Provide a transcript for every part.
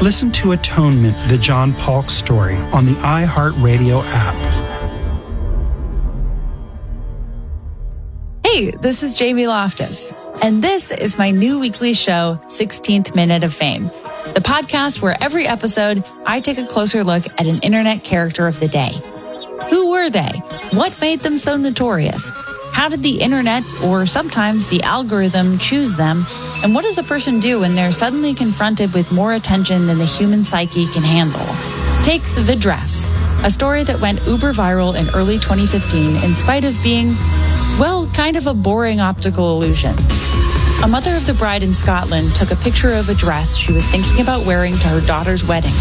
Listen to Atonement, the John Paulk story, on the iHeartRadio app. Hey, this is Jamie Loftus, and this is my new weekly show, 16th Minute of Fame, the podcast where every episode I take a closer look at an internet character of the day. Who were they? What made them so notorious? How did the internet, or sometimes the algorithm, choose them? And what does a person do when they're suddenly confronted with more attention than the human psyche can handle? Take The Dress, a story that went uber viral in early 2015 in spite of being, well, kind of a boring optical illusion. A mother of the bride in Scotland took a picture of a dress she was thinking about wearing to her daughter's wedding.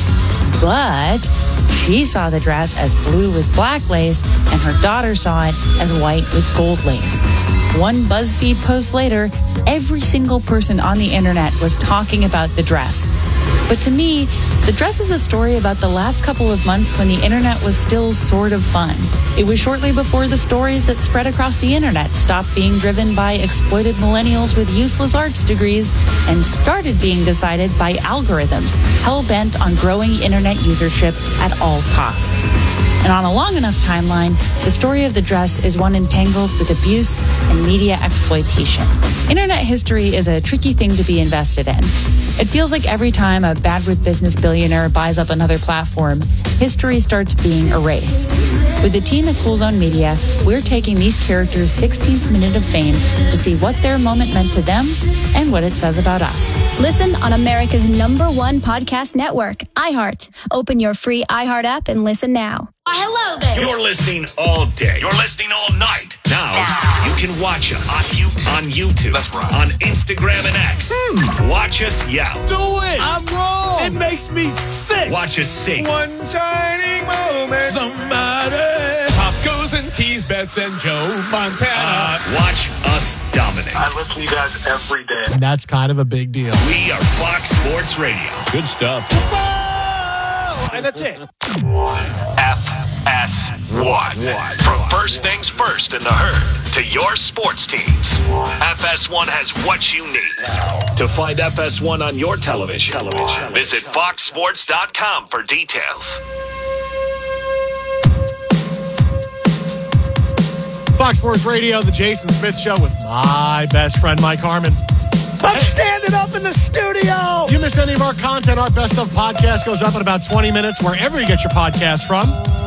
But she saw the dress as blue with black lace, and her daughter saw it as white with gold lace. One BuzzFeed post later, every single person on the internet was talking about the dress. But to me, the dress is a story about the last couple of months when the internet was still sort of fun. It was shortly before the stories that spread across the internet stopped being driven by exploited millennials with useless arts degrees and started being decided by algorithms hell-bent on growing internet usership at all costs. And on a long enough timeline, the story of the dress is one entangled with abuse and media exploitation. Internet history is a tricky thing to be invested in. It feels like every time a bad with business billionaire buys up another platform, history starts being erased. With the team at Cool Zone Media, we're taking these characters' 16th minute of fame to see what their moment meant to them and what it says about us. Listen on America's #1 podcast network, iHeart. Open your free iHeart app and listen now. Hello there. You're listening all day. You're listening all night. Now, you can watch us on YouTube, That's right. on Instagram and X. Watch us yell. Do it! I'm wrong. It makes me sick. Watch us sing. One shining moment. Somebody. Pop goes and tease Bets and Joe Montana. Watch us dominate. I listen to you guys every day. And that's kind of a big deal. We are Fox Sports Radio. Good stuff. And that's it. FS1. From first things first in the herd to your sports teams, FS1 has what you need. To find FS1 on your television, visit foxsports.com for details. Fox Sports Radio, the Jason Smith Show with my best friend, Mike Harmon. I'm standing up in the studio. You miss any of our content, our Best Of podcast goes up in about 20 minutes, wherever you get your podcast from.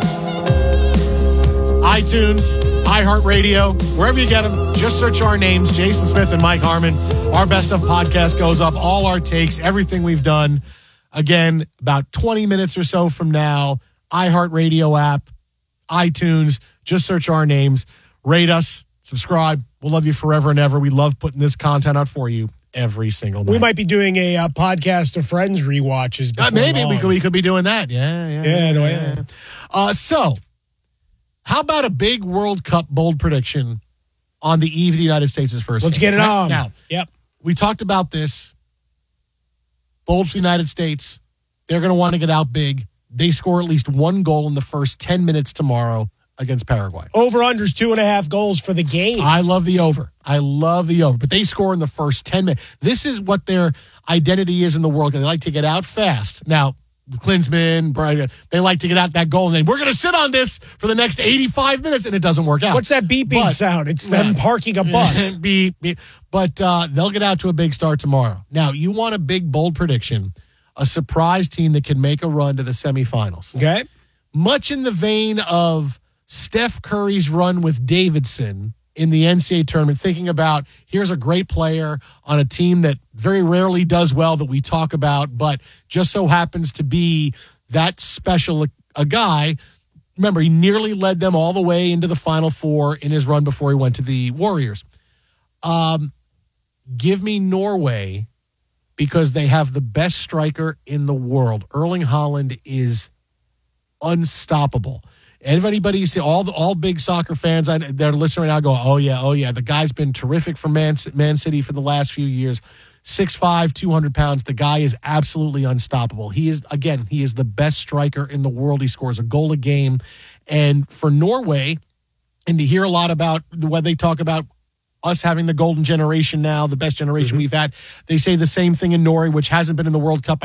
iTunes, iHeartRadio, wherever you get them, just search our names, Jason Smith and Mike Harmon. Our Best Of podcast goes up, all our takes, everything we've done. Again, about 20 minutes or so from now, iHeartRadio app, iTunes, just search our names. Rate us, subscribe. We'll love you forever and ever. We love putting this content out for you every single night. We might be doing a podcast of Friends rewatches. Maybe we could be doing that. Yeah. So, how about a big World Cup bold prediction on the eve of the United States' first Let's game? get it on. Now, Yep. we talked about this. Bold for the United States. They're going to want to get out big. They score at least one goal in the first 10 minutes tomorrow against Paraguay. Over-unders 2.5 goals for the game. I love the over. But they score in the first 10 minutes. This is what their identity is in the World Cup. They like to get out fast. Now, Klinsmann, Brian, they like to get out that goal and then we're going to sit on this for the next 85 minutes, and it doesn't work out. What's that beeping sound? It's them parking a bus. Beep, beep. But they'll get out to a big start tomorrow. Now, you want a big, bold prediction, a surprise team that can make a run to the semifinals. Okay. Much in the vein of Steph Curry's run with Davidson in the NCAA tournament, thinking about here's a great player on a team that very rarely does well that we talk about, but just so happens to be that special a guy. Remember, he nearly led them all the way into the Final Four in his run before he went to the Warriors. Give me Norway because they have the best striker in the world. Erling Haaland is unstoppable. Anybody see all big soccer fans that are listening right now go, oh yeah. The guy's been terrific for Man City for the last few years. 6'5", 200 pounds. The guy is absolutely unstoppable. He is the best striker in the world. He scores a goal a game. And for Norway, and to hear a lot about what they talk about us having the golden generation now, the best generation we've had, they say the same thing in Norway, which hasn't been in the World Cup